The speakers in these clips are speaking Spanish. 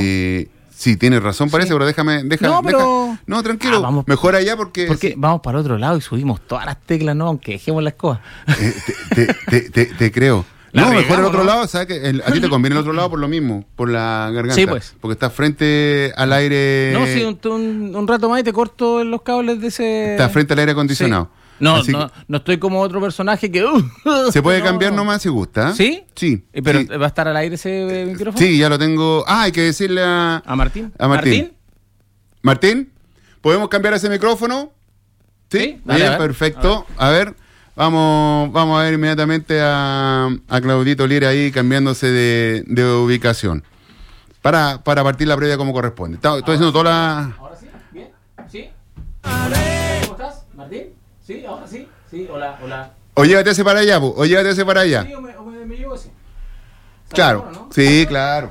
Sí, tienes razón, parece, pero déjame. No, tranquilo. Mejor allá porque vamos para otro lado y subimos todas las teclas, ¿no? Aunque dejemos la escoba. Te creo. Mejor el otro lado, ¿sabes que a ti te conviene el otro lado por lo mismo, por la garganta? Sí, pues. Porque estás frente al aire. No, sí, un rato más y te corto los cables de ese. Estás frente al aire acondicionado. Sí. No estoy como otro personaje que... se puede cambiar nomás si gusta. ¿Sí? Sí. ¿Pero sí. va a estar al aire ese micrófono? Sí, ya lo tengo. Hay que decirle a Martín. Martín, ¿podemos cambiar ese micrófono? Sí. Bien, perfecto. A ver, vamos a ver inmediatamente a Claudito Lira ahí cambiándose de ubicación. Para partir la previa como corresponde. Estoy haciendo toda la... ¿Ahora sí? ¿Bien? ¿Sí? ¿Cómo estás, Martín? Sí, ahora sí. Sí, hola. O llévate ese para allá, Sí, o me llevo ese. Claro, ¿no? Sí, claro.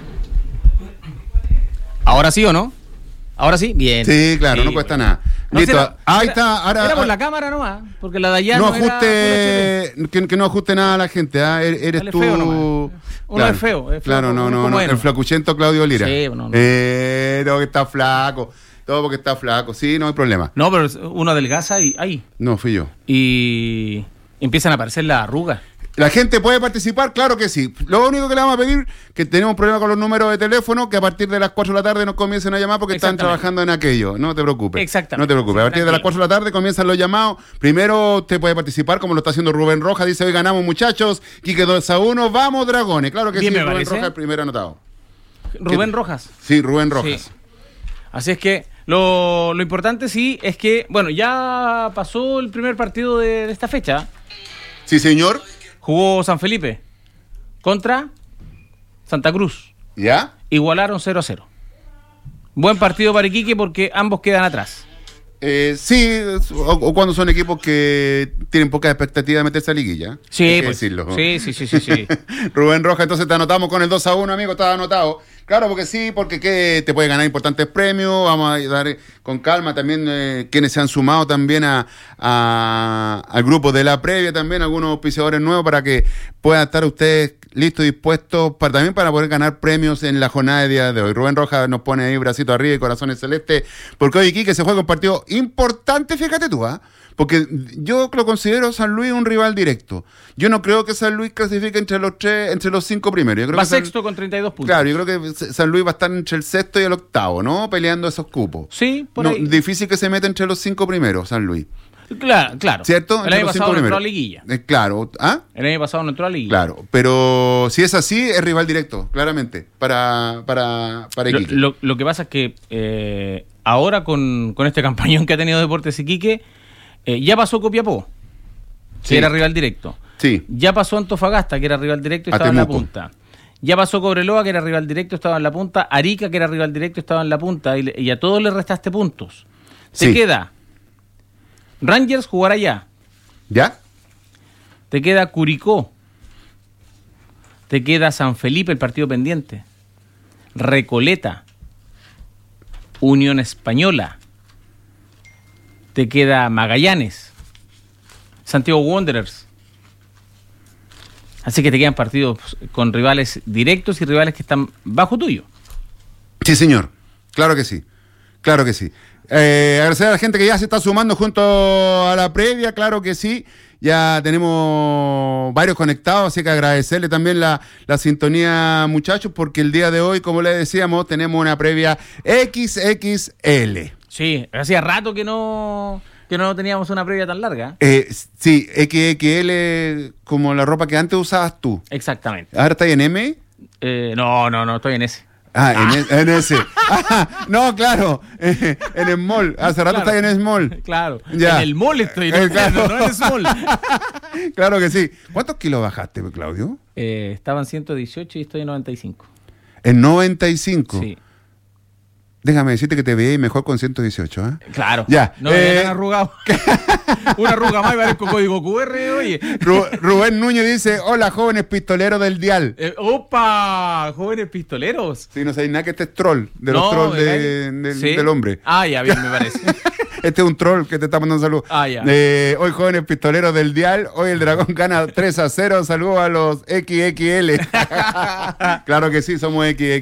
¿Ahora sí o no? ¿Ahora sí? Bien. Sí, claro, sí, no cuesta nada. No, listo, ahí está. Ahora, era por la cámara nomás, porque la de allá no era que no ajuste nada a la gente, eres dale, tú. Feo nomás. Uno es feo. Claro, no, el flacuchento Claudio Lira. Sí, no. Todo que está flaco. Todo porque está flaco, sí, no hay problema. No, pero uno adelgaza y ahí. No, fui yo. Y empiezan a aparecer las arrugas. ¿La gente puede participar? Claro que sí. Lo único que le vamos a pedir, que tenemos problemas con los números de teléfono, que a partir de las 4 de la tarde nos comiencen a llamar porque están trabajando en aquello. No te preocupes. Exactamente. No te preocupes. A partir de las 4 de la tarde comienzan los llamados. Primero usted puede participar, como lo está haciendo Rubén Rojas. Dice, hoy ganamos, muchachos. Quique 2-1. Vamos, Dragones. Claro que bien, sí, Rubén parece. Rojas, el primer anotado. ¿Rubén Rojas? Sí, Rubén Rojas. Sí. Así es que lo importante sí es que, bueno, ya pasó el primer partido de esta fecha. Sí, señor. Jugó San Felipe contra Santa Cruz. ¿Ya? Igualaron 0-0. Buen partido para Iquique porque ambos quedan atrás. Sí, o cuando son equipos que tienen poca expectativa de meterse a liguilla. Sí, hay que pues, decirlo. Sí. Rubén Rojas, entonces te anotamos con el 2-1, amigo, está anotado. Claro, porque sí, porque te puede ganar importantes premios. Vamos a dar con calma también quienes se han sumado también al grupo de la previa, también algunos auspiciadores nuevos para que puedan estar ustedes listos y dispuestos también para poder ganar premios en la jornada de día de hoy. Rubén Rojas nos pone ahí bracito arriba y corazones celestes, porque hoy aquí que se juega un partido importante, fíjate tú, porque yo lo considero San Luis un rival directo. Yo no creo que San Luis clasifique entre los 5 primeros. Yo creo va que sexto con 32 puntos. Claro, yo creo que San Luis va a estar entre el sexto y el octavo, ¿no? Peleando esos cupos. Sí, por ahí. Difícil que se meta entre los 5 primeros, San Luis. Claro. ¿Cierto? El año pasado no entró a la liguilla. Claro. El año pasado no entró a la liguilla. Claro, pero si es así, es rival directo, claramente, para Iquique. Lo que pasa es que ahora con este campañón que ha tenido Deportes Iquique, ya pasó Copiapó, que era rival directo. Sí. Ya pasó Antofagasta, que era rival directo y estaba en la punta. Ya pasó Cobreloa, que era rival directo, estaba en la punta. Arica, que era rival directo, estaba en la punta. Y a todos le restaste puntos. Te queda Rangers, jugar allá. ¿Ya? Te queda Curicó. Te queda San Felipe, el partido pendiente. Recoleta. Unión Española. Te queda Magallanes. Santiago Wanderers. Así que te quedan partidos con rivales directos y rivales que están bajo tuyo. Sí, señor. Claro que sí. Claro que sí. Agradecer a la gente que ya se está sumando junto a la previa, claro que sí. Ya tenemos varios conectados, así que agradecerle también la sintonía, muchachos, porque el día de hoy, como les decíamos, tenemos una previa XXL. Sí, hacía rato que no teníamos una previa tan larga. Sí, XXL como la ropa que antes usabas tú. Exactamente. ¿Ahora está en M? No, estoy en S. En ese. No, claro. En el mall. Hace rato está en el mall. Claro. Ya. En el mall estoy. Claro. No en el small. Claro que sí. ¿Cuántos kilos bajaste, Claudio? Estaban 118 y estoy en 95. ¿En 95? Sí. Déjame decirte que te veí mejor con 118, ¿eh? Claro. Ya. No me habían arrugado. Una arruga más y parezco código QR, oye. Rubén Núñez dice, hola, jóvenes pistoleros del dial. ¡Opa! Jóvenes pistoleros. Sí, no sabéis nada que este es troll, de los trolls del hombre. Ya bien, me parece. Este es un troll que te está mandando un saludo. Ya. Hoy, jóvenes pistoleros del dial, hoy el Dragón gana 3-0. Saludos a los XXL. Claro que sí, somos XXL.